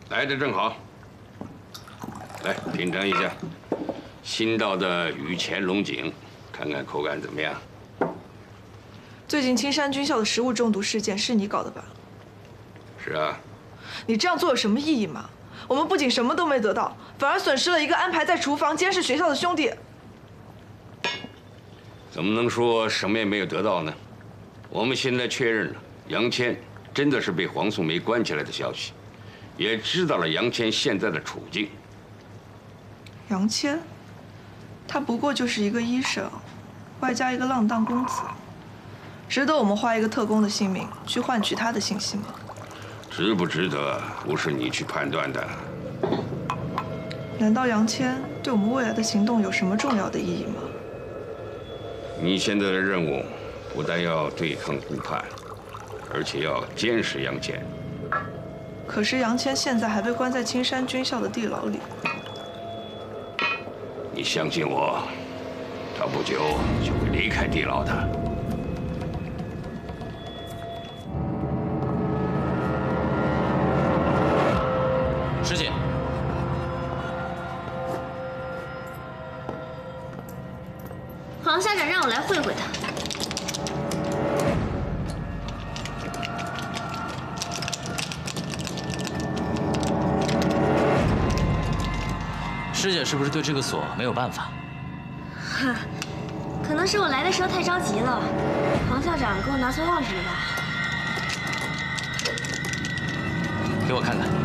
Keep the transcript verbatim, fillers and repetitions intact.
来的正好，来品尝一下新到的雨前龙井，看看口感怎么样。 最近青山军校的食物中毒事件是你搞的吧？ 是啊。 你这样做有什么意义吗？我们不仅什么都没得到，反而损失了一个安排在厨房监视学校的兄弟。 怎么能说什么也没有得到呢？我们现在确认了杨谦真的是被黄素梅关起来的消息，也知道了杨谦现在的处境。 杨谦，他不过就是一个医生，外加一个浪荡公子，值得我们花一个特工的性命去换取他的信息吗？ 值不值得，不是你去判断的。 难道杨谦对我们未来的行动有什么重要的意义吗？ 你现在的任务不但要对抗顾盼，而且要监视杨谦。 可是杨谦现在还被关在青山军校的地牢里。 你相信我，他不久就会离开地牢的。 师姐， 黄校长让我来会会他。 师姐是不是对这个锁没有办法？ 哈，可能是我来的时候太着急了，黄校长给我拿错钥匙了吧？ 给我看看。